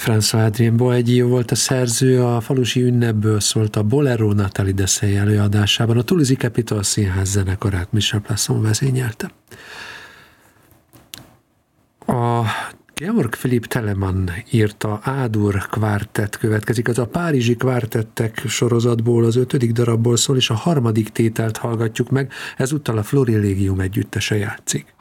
François Adrien Boieldieu volt a szerző, a Falusi ünnepből szólt a Bolero Nathalie Dessay előadásában. A Toulouse Capitol Színház zenekarát Michel Plasson vezényelte. A Georg Philipp Telemann írta A-dur kvártett következik, az a párizsi kvártettek sorozatból az 5. darabból szól, és a 3. tételt hallgatjuk meg, ezúttal a Florilegium együttese játszik.